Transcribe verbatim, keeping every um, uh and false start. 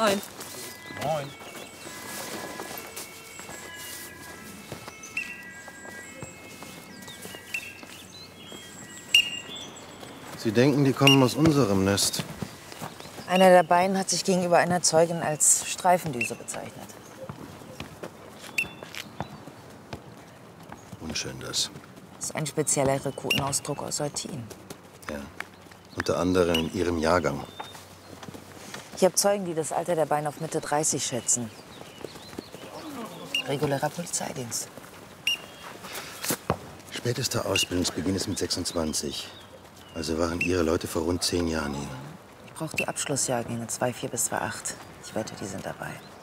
Moin. Moin. Sie denken, die kommen aus unserem Nest. Einer der beiden hat sich gegenüber einer Zeugin als Streifendüse bezeichnet. Unschön das. Das ist ein spezieller Rekrutenausdruck aus Eutin. Ja. Unter anderem in Ihrem Jahrgang. Ich habe Zeugen, die das Alter der beiden auf Mitte dreißig schätzen. Regulärer Polizeidienst. Spätester Ausbildungsbeginn ist mit sechsundzwanzig. Also waren Ihre Leute vor rund zehn Jahren hier. Ich brauche die Abschlussjahrgänge zwei Komma vier bis zwei Komma acht. Ich wette, die sind dabei.